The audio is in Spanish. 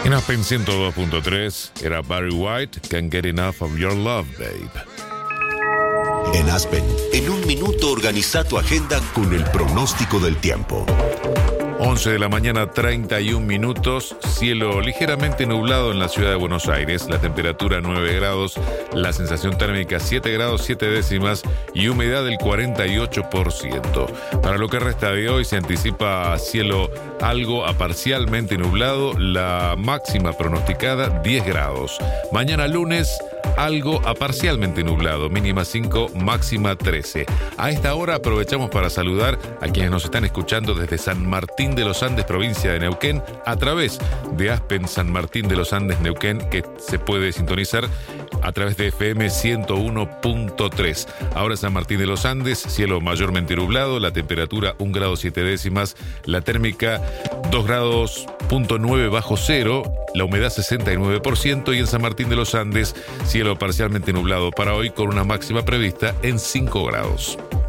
En Aspen 102.3 era Barry White, Can't Get Enough of Your Love, Babe. En Aspen, en un minuto organiza tu agenda con el pronóstico del tiempo. 11 de la mañana, 31 minutos, cielo ligeramente nublado en la ciudad de Buenos Aires, la temperatura 9 grados, la sensación térmica 7 grados 7 décimas y humedad del 48%. Para lo que resta de hoy se anticipa cielo algo a parcialmente nublado, la máxima pronosticada 10 grados. Mañana lunes, algo a parcialmente nublado, mínima 5, máxima 13. A esta hora aprovechamos para saludar a quienes nos están escuchando desde San Martín de los Andes, provincia de Neuquén, a través de Aspen San Martín de los Andes, Neuquén, que se puede sintonizar a través de FM 101.3. Ahora San Martín de los Andes, cielo mayormente nublado, la temperatura 1 grado 7 décimas, la térmica 2 grados punto 9 bajo cero, la humedad 69% y en San Martín de los Andes, cielo parcialmente nublado para hoy con una máxima prevista en 5 grados.